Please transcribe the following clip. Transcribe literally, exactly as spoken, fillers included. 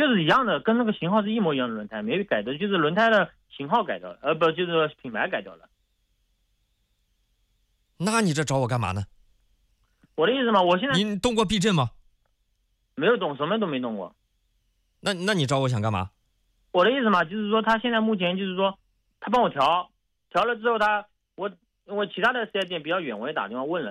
就是一样的，跟那个型号是一模一样的轮胎，没改的，就是轮胎的型号改掉了，呃，不，就是品牌改掉了。 那你这找我干嘛呢？ 我的意思嘛，我现在你动过避震吗？ 没有动，什么都没动过。 那那你找我想干嘛？ 我的意思嘛，就是说他现在目前就是说，他帮我调，调了之后他我我其他的四 S 店比较远，我也打电话问了。